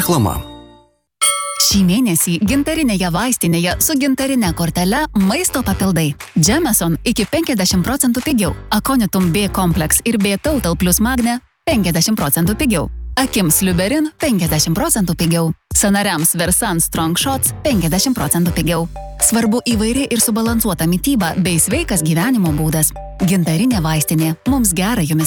Reklama. Šį mėnesį gintarinėje vaistinėje su gintarine kortele maisto papildai. Jameson iki 50% pigiau. Aconitum B Complex ir B Total plus Magne 50% pigiau. Akims Liuberin 50% pigiau. Sanariams Versan Strong Shots 50% pigiau. Svarbu įvairi ir subalansuota mityba bei sveikas gyvenimo būdas. Gintarinė vaistinė. Mums gera jumis